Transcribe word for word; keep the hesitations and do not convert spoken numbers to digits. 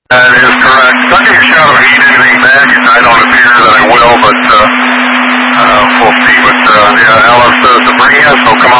That is correct. I'll give you a shot if I need anything back. I don't appear that I will, but uh, uh, we'll see. But uh, yeah, Alice, uh, Sabrina, so come